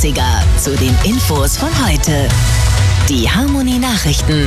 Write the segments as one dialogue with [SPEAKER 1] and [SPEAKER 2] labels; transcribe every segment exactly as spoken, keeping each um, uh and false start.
[SPEAKER 1] achtziger zu den Infos von heute. Die Harmonie Nachrichten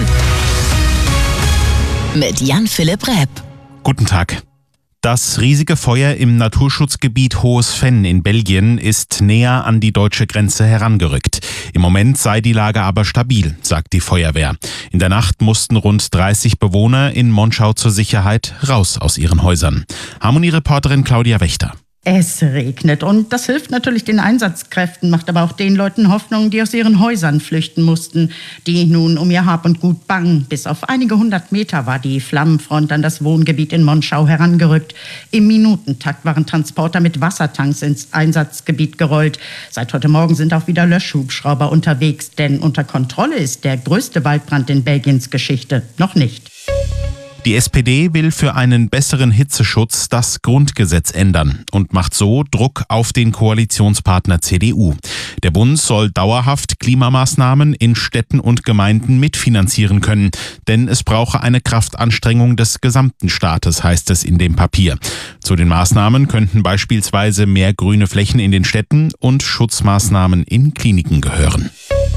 [SPEAKER 1] mit Jan-Philipp Repp.
[SPEAKER 2] Guten Tag. Das riesige Feuer im Naturschutzgebiet Hohes Venn in Belgien ist näher an die deutsche Grenze herangerückt. Im Moment sei die Lage aber stabil, sagt die Feuerwehr. In der Nacht mussten rund dreißig Bewohner in Monschau zur Sicherheit raus aus ihren Häusern. Harmonie-Reporterin Claudia Wächter.
[SPEAKER 3] Es regnet und das hilft natürlich den Einsatzkräften, macht aber auch den Leuten Hoffnung, die aus ihren Häusern flüchten mussten, die nun um ihr Hab und Gut bangen. Bis auf einige hundert Meter war die Flammenfront an das Wohngebiet in Monschau herangerückt. Im Minutentakt waren Transporter mit Wassertanks ins Einsatzgebiet gerollt. Seit heute Morgen sind auch wieder Löschhubschrauber unterwegs, denn unter Kontrolle ist der größte Waldbrand in Belgiens Geschichte noch nicht.
[SPEAKER 2] Die S P D will für einen besseren Hitzeschutz das Grundgesetz ändern und macht so Druck auf den Koalitionspartner C D U. Der Bund soll dauerhaft Klimamaßnahmen in Städten und Gemeinden mitfinanzieren können, denn es brauche eine Kraftanstrengung des gesamten Staates, heißt es in dem Papier. Zu den Maßnahmen könnten beispielsweise mehr grüne Flächen in den Städten und Schutzmaßnahmen in Kliniken gehören.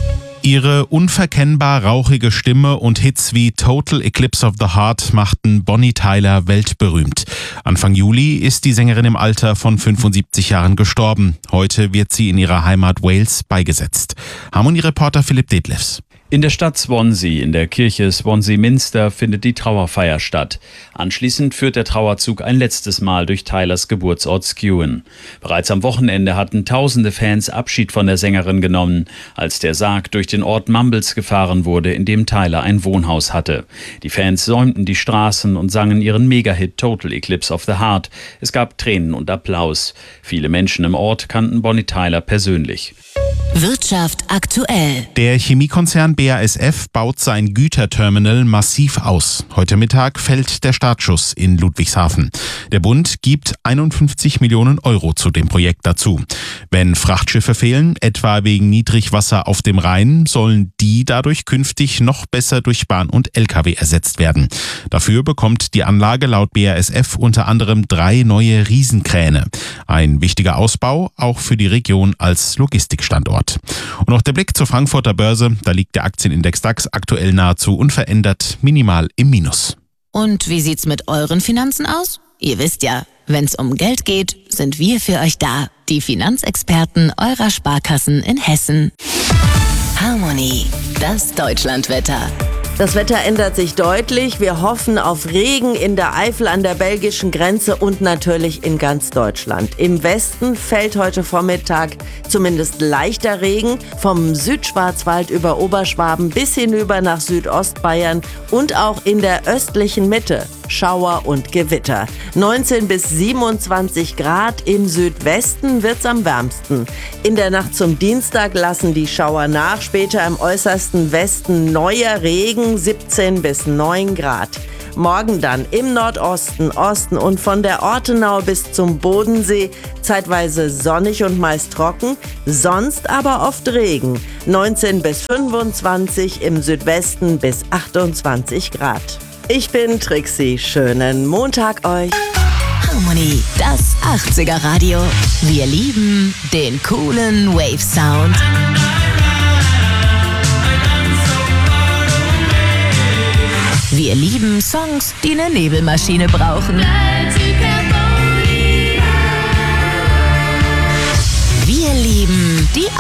[SPEAKER 2] Ihre unverkennbar rauchige Stimme und Hits wie Total Eclipse of the Heart machten Bonnie Tyler weltberühmt. Anfang Juli ist die Sängerin im Alter von fünfundsiebzig Jahren gestorben. Heute wird sie in ihrer Heimat Wales beigesetzt. Harmonie-Reporter Philipp Detlefs.
[SPEAKER 4] In der Stadt Swansea, in der Kirche Swansea Minster, findet die Trauerfeier statt. Anschließend führt der Trauerzug ein letztes Mal durch Tylers Geburtsort Skewen. Bereits am Wochenende hatten tausende Fans Abschied von der Sängerin genommen, als der Sarg durch den Ort Mumbles gefahren wurde, in dem Tyler ein Wohnhaus hatte. Die Fans säumten die Straßen und sangen ihren Megahit Total Eclipse of the Heart. Es gab Tränen und Applaus. Viele Menschen im Ort kannten Bonnie Tyler persönlich.
[SPEAKER 1] Wirtschaft aktuell.
[SPEAKER 2] Der Chemiekonzern B A S F baut sein Güterterminal massiv aus. Heute Mittag fällt der Startschuss in Ludwigshafen. Der Bund gibt einundfünfzig Millionen Euro zu dem Projekt dazu. Wenn Frachtschiffe fehlen, etwa wegen Niedrigwasser auf dem Rhein, sollen die dadurch künftig noch besser durch Bahn und L K W ersetzt werden. Dafür bekommt die Anlage laut B A S F unter anderem drei neue Riesenkräne. Ein wichtiger Ausbau, auch für die Region als Logistikstandort. Und noch der Blick zur Frankfurter Börse. Da liegt der Aktienindex DAX aktuell nahezu unverändert, minimal im Minus.
[SPEAKER 1] Und wie sieht's mit euren Finanzen aus? Ihr wisst ja, wenn's um Geld geht, sind wir für euch da. Die Finanzexperten eurer Sparkassen in Hessen. Harmonie, das Deutschlandwetter.
[SPEAKER 5] Das Wetter ändert sich deutlich. Wir hoffen auf Regen in der Eifel an der belgischen Grenze und natürlich in ganz Deutschland. Im Westen fällt heute Vormittag zumindest leichter Regen. Vom Südschwarzwald über Oberschwaben bis hinüber nach Südostbayern und auch in der östlichen Mitte Schauer und Gewitter. neunzehn bis siebenundzwanzig Grad, im Südwesten wird's am wärmsten. In der Nacht zum Dienstag lassen die Schauer nach, später im äußersten Westen neuer Regen, siebzehn bis neun Grad. Morgen dann im Nordosten, Osten und von der Ortenau bis zum Bodensee zeitweise sonnig und meist trocken, sonst aber oft Regen. neunzehn bis fünfundzwanzig, im Südwesten bis achtundzwanzig Grad. Ich bin Trixie. Schönen Montag euch.
[SPEAKER 1] Harmonie, das achtziger Radio. Wir lieben den coolen Wave-Sound. Wir lieben Songs, die eine Nebelmaschine brauchen. Wir lieben die